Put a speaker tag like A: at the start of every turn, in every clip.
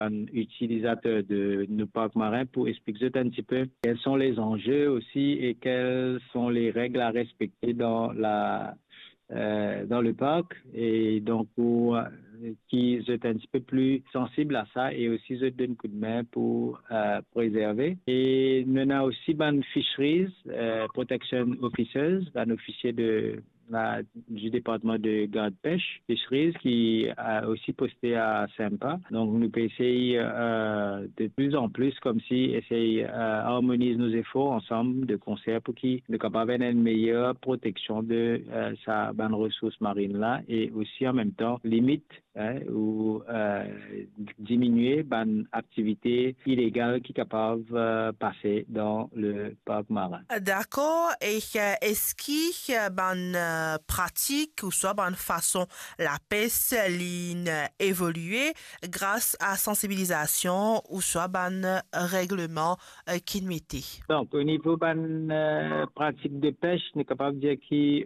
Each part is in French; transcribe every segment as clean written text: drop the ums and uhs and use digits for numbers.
A: un utilisateur de nos parcs marins pour expliquer un petit peu quels sont les enjeux aussi et quelles sont les règles à respecter dans le parc et donc pour qui est un petit peu plus sensible à ça et aussi je donne un coup de main pour préserver. Et nous avons aussi ban fisheries protection officers, un officier du département de garde pêche fisheries qui a aussi posté à Sympa. Donc nous pouvons essayer de plus en plus comme si essayer harmoniser nos efforts ensemble de concert pour qu'ils soient capables d'avoir une meilleure protection de sa bonne ressource marine là et aussi en même temps limite ou diminuer une activité illégale qui est capable de passer dans le parc marin.
B: D'accord. Et est-ce qu'il y a une pratique ou soit une façon la pêche évoluer grâce à sensibilisation ou soit un règlement qui mettait?
A: Donc, au niveau de pratique de pêche, on est capable de dire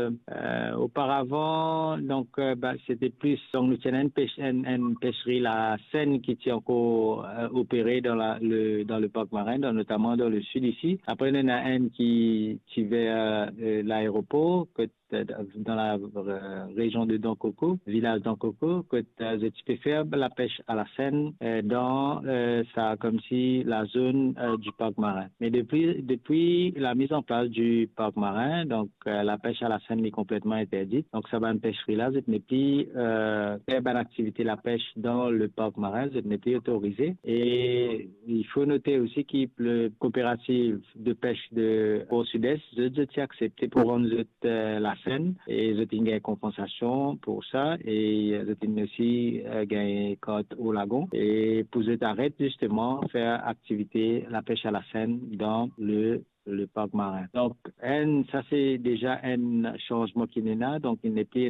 A: qu'auparavant, c'était plus, donc nous tenons une pêcherie, la Seine, qui était encore opérée dans le parc marin, notamment dans le sud ici. Après, il y en a une qui vers l'aéroport, dans la région de Dankoko, village Dankoko, que tu peux faire la pêche à la Seine dans ça comme si la zone du parc marin. Mais depuis la mise en place du parc marin, donc la pêche à la Seine est complètement interdite. Donc ça va une pêcherie là, je n'ai plus faire une activité la pêche dans le parc marin, je n'ai plus autorisé. Et il faut noter aussi que le coopérative de pêche au sud-est, je t'ai accepté pour rendre la Seine et je une compensation pour ça et je aussi gagné carte au lagon et pour je t'arrête justement faire activité la pêche à la Seine dans le parc marin. Donc, ça c'est déjà un changement qui est là. Donc, il n'est plus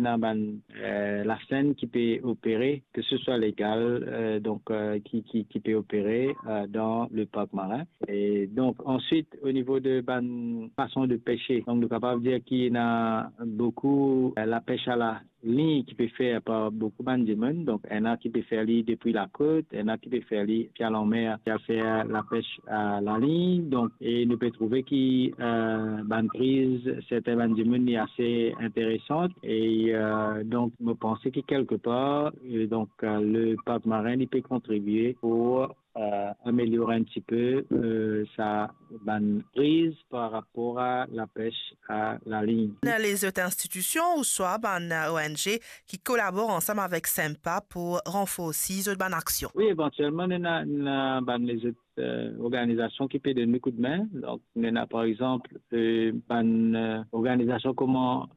A: la Seine qui peut opérer, que ce soit légal, qui peut opérer dans le parc marin. Et donc, ensuite, au niveau de façon de pêcher, donc nous sommes capables de dire qu'il y a beaucoup la pêche à la ligne qui peut faire par beaucoup de monde. Donc, il y en a qui peut faire depuis la côte, il y en a qui peut faire puis à la mer, qui a fait la pêche à la ligne. Donc, et nous peut trouver qui prise certains de monde est assez intéressante. Et donc, je pense que quelque part, le parc marin, il peut contribuer pour améliorer un petit peu sa prise par rapport à la pêche à la ligne.
B: Les autres institutions ou soit ONG qui collaborent ensemble avec SEMPA pour renforcer cette bonne action.
A: Oui, éventuellement, il y a les autres organisations qui peuvent donner un coup de main. Donc, il y en a par exemple une organisation comme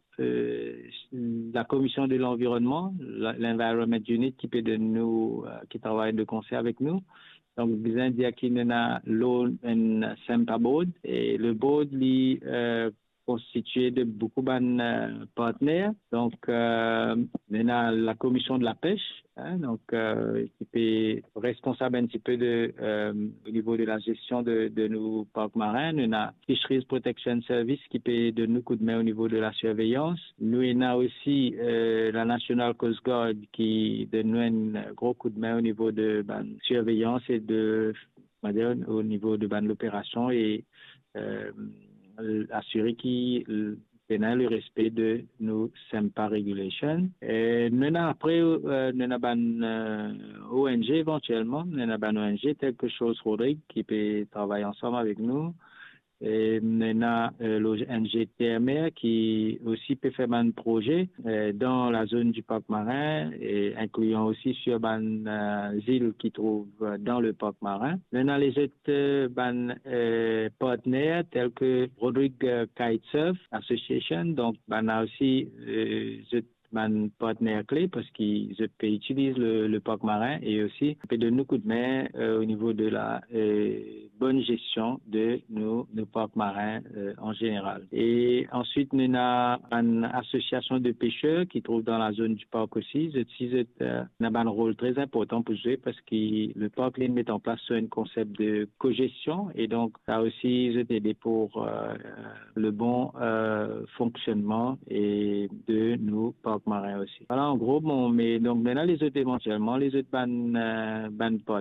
A: la commission de l'environnement, l'Environment Unit qui peut de nous, qui travaille de concert avec nous. Donc, besoin de dire qu'il y a l'eau un SEMPA board et le board lui constitué de beaucoup de partenaires. Donc, il y a la commission de la pêche, qui est responsable un petit peu au niveau de la gestion de nos parcs marins. Il y a Fisheries Protection Service qui peut de nous coup de main au niveau de la surveillance. Nous, il y a aussi la National Coast Guard qui donne nous un gros coup de main au niveau de surveillance et au niveau de l'opération et assurer qu'il tenait le respect de nos SEMPA regulations. Et nous après, nous avons une ONG éventuellement, nous avons une ONG telle que Chose Rodrigue qui peut travailler ensemble avec nous. Et on a l'ONG TMR qui aussi peut faire un projet dans la zone du parc marin, et incluant aussi sur les îles qui trouvent dans le parc marin. On a les autres partenaires tels que Rodrigue Kitesurf Association. Donc, on a aussi un partenaire clé parce qu'ils utilisent le parc marin et aussi peut donner un coup de main au niveau de la bonne gestion de nos parcs marins en général. Et ensuite, nous avons une association de pêcheurs qui trouve dans la zone du parc aussi. On a un rôle très important pour jouer parce que le parc met en place un concept de cogestion et donc ça aussi aidé pour le bon fonctionnement et de nos parcs marins aussi. Voilà, en gros, mais donc maintenant les autres éventuellement, les autres ban